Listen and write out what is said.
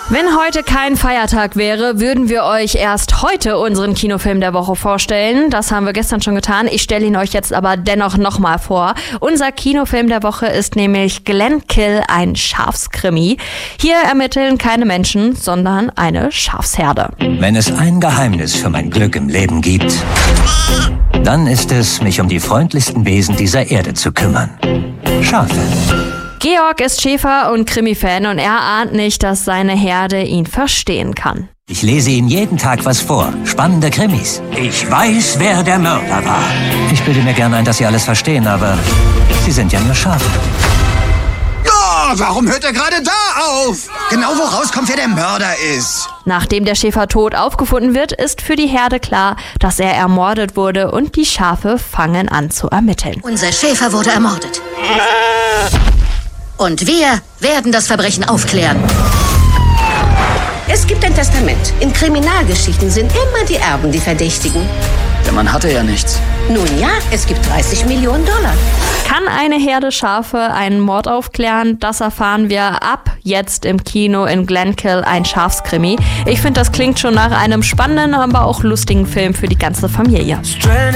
Wenn heute kein Feiertag wäre, würden wir euch erst heute unseren Kinofilm der Woche vorstellen. Das haben wir gestern schon getan. Ich stelle ihn euch jetzt aber dennoch nochmal vor. Unser Kinofilm der Woche ist nämlich Glenkill, ein Schafskrimi. Hier ermitteln keine Menschen, sondern eine Schafsherde. Wenn es ein Geheimnis für mein Glück im Leben gibt, dann ist es, mich um die freundlichsten Wesen dieser Erde zu kümmern. Schafe. Georg ist Schäfer und Krimi-Fan und er ahnt nicht, dass seine Herde ihn verstehen kann. Ich lese Ihnen jeden Tag was vor. Spannende Krimis. Ich weiß, wer der Mörder war. Ich bilde mir gerne ein, dass Sie alles verstehen, aber Sie sind ja nur Schafe. Oh, warum hört er gerade da auf? Genau wo rauskommt, wer der Mörder ist. Nachdem der Schäfer tot aufgefunden wird, ist für die Herde klar, dass er ermordet wurde und die Schafe fangen an zu ermitteln. Unser Schäfer wurde ermordet. Und wir werden das Verbrechen aufklären. Es gibt ein Testament. In Kriminalgeschichten sind immer die Erben die Verdächtigen. Der Mann hatte ja nichts. Nun ja, es gibt 30 Millionen Dollar. Kann eine Herde Schafe einen Mord aufklären? Das erfahren wir ab jetzt im Kino in Glenkill, ein Schafskrimi. Ich finde, das klingt schon nach einem spannenden, aber auch lustigen Film für die ganze Familie.